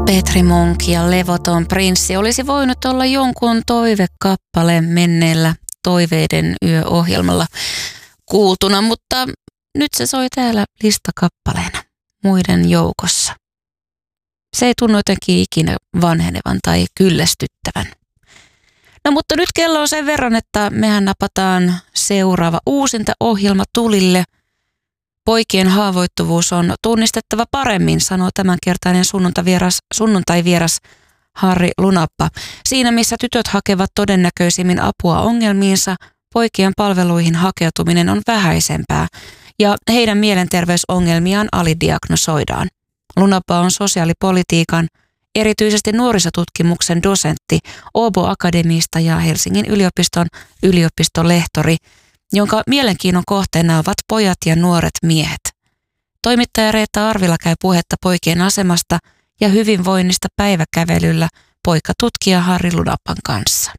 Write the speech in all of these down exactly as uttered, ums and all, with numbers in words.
Petri Monk ja Levoton prinssi olisi voinut olla jonkun toivekappale menneellä Toiveiden yö-ohjelmalla kuultuna, mutta nyt se soi täällä listakappaleena muiden joukossa. Se ei tunnu jotenkin ikinä vanhenevan tai kyllästyttävän. No mutta nyt kello on sen verran, että mehän napataan seuraava uusinta ohjelma tulille. Poikien haavoittuvuus on tunnistettava paremmin, sanoo tämänkertainen sunnuntai-vieras, sunnuntai-vieras Harri Lunappa. Siinä missä tytöt hakevat todennäköisimmin apua ongelmiinsa, poikien palveluihin hakeutuminen on vähäisempää ja heidän mielenterveysongelmiaan alidiagnosoidaan. Lunappa on sosiaalipolitiikan, erityisesti nuorisotutkimuksen dosentti Åbo Akademista ja Helsingin yliopiston yliopistolehtori, jonka mielenkiinnon kohteena ovat pojat ja nuoret miehet. Toimittaja Reetta Arvila käy puhetta poikien asemasta ja hyvinvoinnista päiväkävelyllä poikatutkija Harri Lunappan kanssa.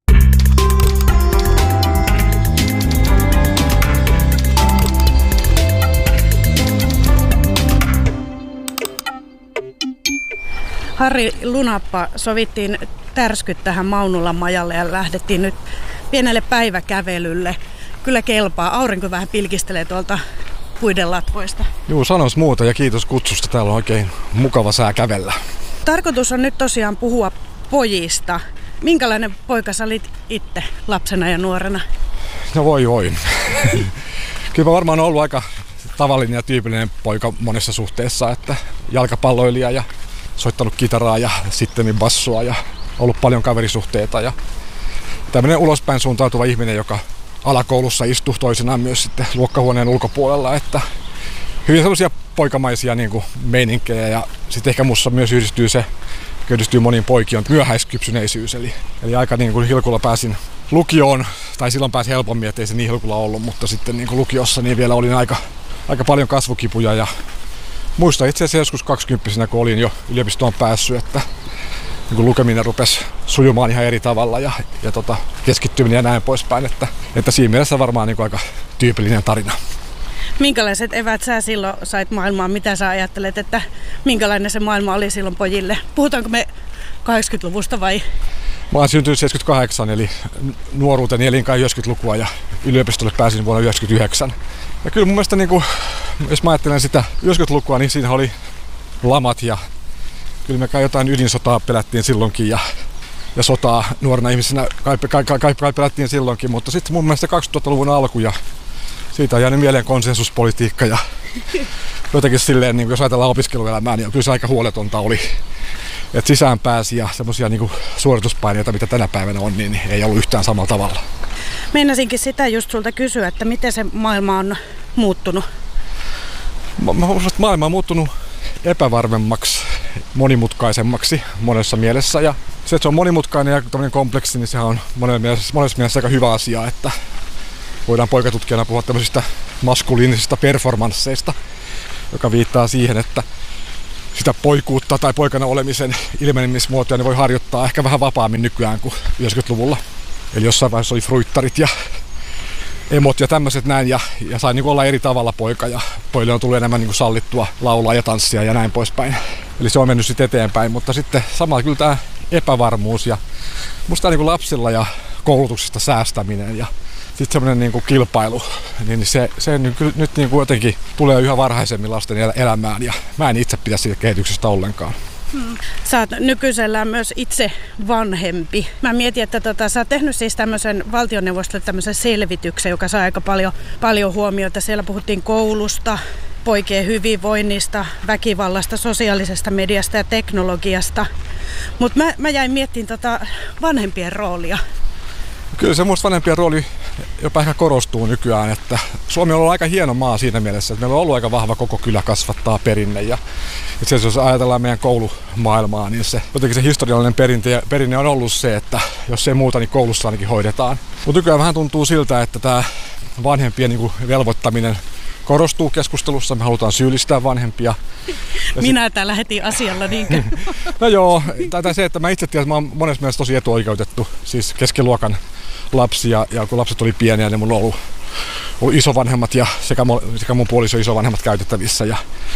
Harri Lunappa, sovittiin tärskyt tähän Maunulan majalle ja lähdettiin nyt pienelle päiväkävelylle. Kyllä kelpaa. Aurinko vähän pilkistelee tuolta puiden latvoista. Juu, sanois muuta ja kiitos kutsusta. Täällä on oikein mukava sää kävellä. Tarkoitus on nyt tosiaan puhua pojista. Minkälainen poika sä olit itse lapsena ja nuorena? No voi voi. Kyllä mä varmaan ollut aika tavallinen ja tyypillinen poika monessa suhteessa, että jalkapalloilija ja soittanut kitaraa ja sitten bassua ja ollut paljon kaverisuhteita ja tämmöinen ulospäin suuntautuva ihminen, joka alakoulussa istui toisenaan myös sitten luokkahuoneen ulkopuolella, että hyvin sellaisia poikamaisia niin kuin meininkejä ja sitten ehkä musta myös yhdistyy se, yhdistyy moniin poikiin, on myöhäiskypsyneisyys, eli, eli aika niin kuin hilkulla pääsin lukioon, tai silloin pääsi helpommin, ettei se niin hilkulla ollut, mutta sitten niin kuin lukiossa niin vielä olin aika, aika paljon kasvukipuja ja muistan itse asiassa joskus kaksikymppisenä, kun olin jo yliopistoon päässyt, että niin kun lukeminen rupesi sujumaan ihan eri tavalla ja, ja tota, keskittyminen ja näin poispäin, että, että siinä mielessä varmaan niin kuin aika tyypillinen tarina. Minkälaiset evät sä silloin sait maailmaan? Mitä sä ajattelet, että minkälainen se maailma oli silloin pojille? Puhutaanko me kahdeksankymmentäluvusta vai? Mä oon syntynyt seitsemänkymmentäkahdeksan, eli nuoruuteni elin kai yhdeksänkymmentälukua ja yliopistolle pääsin vuonna yhdeksänkymmentäyhdeksän. Ja kyllä mun mielestä, niin kuin, jos mä ajattelen sitä yhdeksänkymmentälukua, niin siinä oli lamat ja kyllä me kai jotain ydinsotaa pelättiin silloinkin ja, ja sotaa nuorena ihmisenä kai, kai, kai, kai, kai pelättiin silloinkin, mutta sitten mun mielestä kaksituhattaluvun alku ja siitä on jäänyt mieleen konsensuspolitiikka ja jotenkin silleen, niin jos ajatellaan opiskeluelämää, niin kyllä se aika huoletonta oli. Että sisään pääsi ja semmoisia niin suorituspaineita, mitä tänä päivänä on, niin ei ollut yhtään samalla tavalla. Meinasinkin sitä just sulta kysyä, että miten se maailma on muuttunut? Mä, mä uskon, että maailma on muuttunut epävarmemmaksi, monimutkaisemmaksi monessa mielessä. Ja se, että se on monimutkainen ja tämmöinen kompleksi, niin sehän on monessa mielessä, monessa mielessä aika hyvä asia, että voidaan poikatutkijana puhua tämmöisistä maskuliinisista performansseista, joka viittaa siihen, että sitä poikuutta tai poikana olemisen ilmenemismuotoja ne voi harjoittaa ehkä vähän vapaammin nykyään kuin yhdeksänkymmentäluvulla. Eli jossain vaiheessa oli fruittarit ja emot ja tämmöiset näin ja, ja sai niin kuin olla eri tavalla poika ja pojille on tullut enemmän niin kuin sallittua laulaa ja tanssia ja näin poispäin. Eli se on mennyt sitten eteenpäin, mutta sitten samalla kyllä tämä epävarmuus ja musta niin kuin lapsilla ja koulutuksesta säästäminen ja sitten semmoinen niin kuin kilpailu, niin se, se nyt, nyt niin kuin jotenkin tulee yhä varhaisemmin lasten elämään ja mä en itse pidä siitä kehityksestä ollenkaan. Hmm. Sä oot nykyisellään myös itse vanhempi. Mä mietin, että tota, sä oot tehnyt siis tämmöisen valtioneuvostolle tämmöisen selvityksen, joka saa aika paljon, paljon huomiota. Siellä puhuttiin koulusta, poikien hyvinvoinnista, väkivallasta, sosiaalisesta mediasta ja teknologiasta. Mutta mä, mä jäin miettimään tota vanhempien roolia. Kyllä se musta vanhempien rooli jopa ehkä korostuu nykyään, että Suomi on ollut aika hieno maa siinä mielessä, että meillä on ollut aika vahva koko kylä kasvattaa perinne ja itse asiassa jos ajatellaan meidän koulumaailmaa, niin se jotenkin se historiallinen perinne, perinne on ollut se, että jos ei muuta, niin koulussa ainakin hoidetaan. Mutta nykyään vähän tuntuu siltä, että tämä vanhempien niin kuin velvoittaminen korostuu keskustelussa, me halutaan syyllistää vanhempia. Ja Minä sit... täällä heti asialla, niinkö? No joo, tai se, että mä itse tiedän, että mä oon monessa mielessä tosi etuoikeutettu, siis keskiluokan lapsi ja, ja kun lapset oli pieniä, niin mulla on ollut, ollut isovanhemmat ja sekä, sekä mun puoliso isovanhemmat käytettävissä. Ja,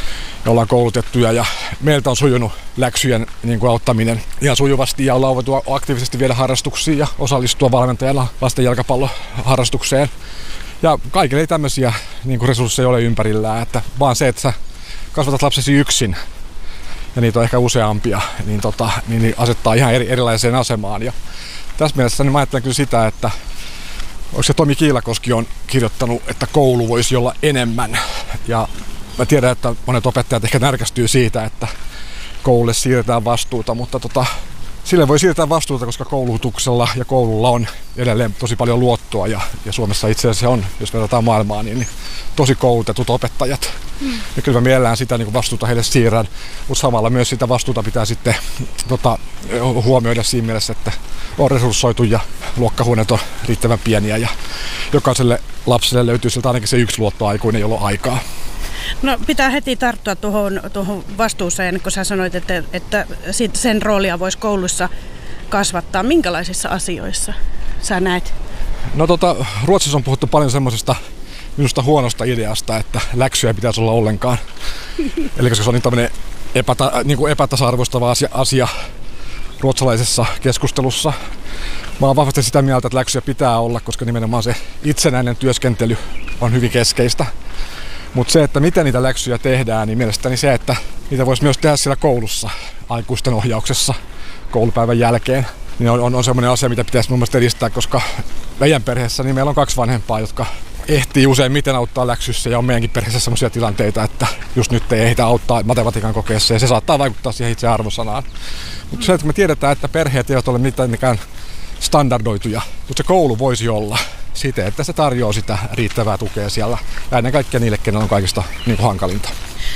Me ollaan koulutettuja ja meiltä on sujunut läksyjen niin kuin auttaminen ihan sujuvasti ja ollaan voitu aktiivisesti viedä harrastuksiin ja osallistua valmentajalla lasten jalkapalloharrastukseen. Ja kaikille ei tämmöisiä niin kuin resursseja ole ympärillään, että vaan se, että sä kasvatat lapsesi yksin ja niitä on ehkä useampia, niin, tota, niin, niin asettaa ihan eri, erilaiseen asemaan. Ja tässä mielessä niin mä ajattelen kyllä sitä, että onko se Tomi Kiilakoski on kirjoittanut, että koulu voisi olla enemmän. Ja mä tiedän, että monet opettajat ehkä närkästyy siitä, että koululle siirretään vastuuta, mutta tota, sille voi siirtää vastuuta, koska koulutuksella ja koululla on edelleen tosi paljon luottoa ja, ja Suomessa itse asiassa on, jos verrataan maailmaan, niin, niin tosi koulutetut opettajat. Mm. Ja kyllä mä mielellään sitä niin vastuuta heille siirrän, mutta samalla myös sitä vastuuta pitää sitten tota, huomioida siinä mielessä, että on resurssoitu ja luokkahuoneet on riittävän pieniä ja jokaiselle lapselle löytyy sieltä ainakin se yksi luottoaikuinen, jolla on aikaa. No pitää heti tarttua tuohon, tuohon vastuuseen, kun sä sanoit, että, että sen roolia voisi koulussa kasvattaa. Minkälaisissa asioissa sä näet? No tota, Ruotsissa on puhuttu paljon semmoisesta minusta huonosta ideasta, että läksyjä ei pitäisi olla ollenkaan. Eli koska se on niin tämmöinen epäta, niin kuin epätasa-arvoistava asia, asia ruotsalaisessa keskustelussa. Mä oon vahvasti sitä mieltä, että läksyjä pitää olla, koska nimenomaan se itsenäinen työskentely on hyvin keskeistä. Mutta se, että miten niitä läksyjä tehdään, niin mielestäni se, että niitä voisi myös tehdä siellä koulussa, aikuisten ohjauksessa, koulupäivän jälkeen, niin on, on, on semmoinen asia, mitä pitäisi mun mielestä edistää, koska meidän perheessä niin meillä on kaksi vanhempaa, jotka ehtii useimmiten auttaa läksyssä ja on meidänkin perheessä semmoisia tilanteita, että just nyt ei ehditä auttaa matematiikan kokeessa ja se saattaa vaikuttaa siihen itse arvosanaan. Mutta se, että me tiedetään, että perheet eivät ole mitenkään standardoituja, mutta se koulu voisi olla siten, että se tarjoaa sitä riittävää tukea siellä ja ennen kaikkea niille, kenellä on kaikista niin kuin hankalinta.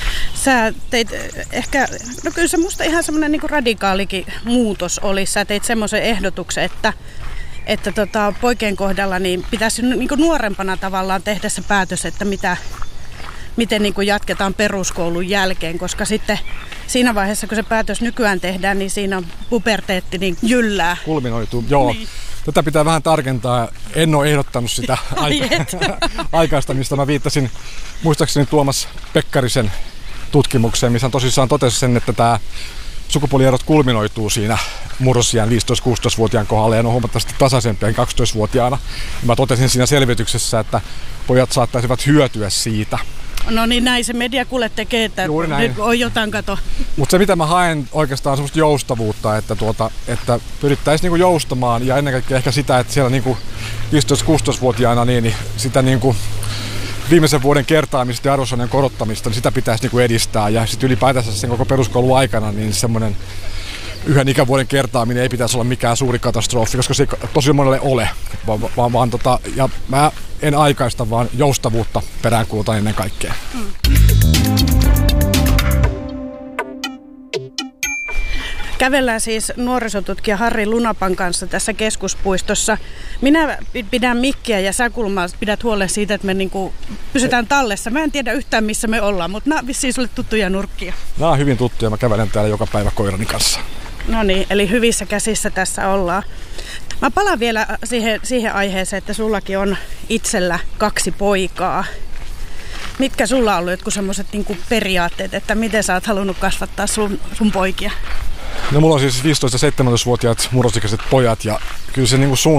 Sä teit ehkä, no kyllä se musta ihan semmoinen niin kuin radikaalikin muutos oli. Sä teit semmoisen ehdotuksen, että, että tota, poikien kohdalla niin pitäisi niin kuin nuorempana tavallaan tehdä se päätös, että mitä, miten niin kuin jatketaan peruskoulun jälkeen, koska sitten siinä vaiheessa, kun se päätös nykyään tehdään, niin siinä puberteetti niin jyllää. Kulminoituu, joo. Niin. Tätä pitää vähän tarkentaa. En ole ehdottanut sitä aika- aikaistamista. Mä viittasin muistaakseni Tuomas Pekkarisen tutkimukseen, missä tosissaan totesi sen, että tämä sukupuolierot kulminoituu siinä murrosiän viisitoista-kuusitoista-vuotiaan kohdalla ja ne on huomattavasti tasaisempia kaksitoistavuotiaana. Mä totesin siinä selvityksessä, että pojat saattaisivat hyötyä siitä. No niin, näin se media kuule tekee, että nyt on jotain kato. Mutta se mitä mä haen oikeastaan on semmoista joustavuutta, että, tuota, että pyrittäisiin niinku joustamaan ja ennen kaikkea ehkä sitä, että siellä niinku viisitoista-kuusitoistavuotiaana niin, niin sitä niinku viimeisen vuoden kertaamista ja arvosanien korottamista, niin sitä pitäisi niinku edistää ja sitten ylipäätänsä sen koko peruskoulun aikana niin semmoinen yhden ikävuoden kertaaminen ei pitäisi olla mikään suuri katastrofi, koska se ei tosi monelle ole, vaan, vaan, vaan tota, ja mä en aikaista, vaan joustavuutta peräänkuulutan ennen kaikkea. Mm. Kävellään siis nuorisotutkija Harri Lunapan kanssa tässä keskuspuistossa. Minä pidän mikkiä ja sä kulmaa pidät huolen siitä, että me niinku pysytään tallessa. Mä en tiedä yhtään missä me ollaan, mutta nämä vissiin sulle tuttuja nurkkia. Nämä on hyvin tuttuja, mä kävelen täällä joka päivä koirani kanssa. No niin, eli hyvissä käsissä tässä ollaan. Mä palaan vielä siihen, siihen aiheeseen, että sullakin on itsellä kaksi poikaa. Mitkä sulla on ollut jotkut semmoiset niinku periaatteet, että miten sä oot halunnut kasvattaa sun, sun poikia? No mulla on siis viisitoista-seitsemäntoistavuotiaat murrosikäiset pojat ja kyllä se niinku suunta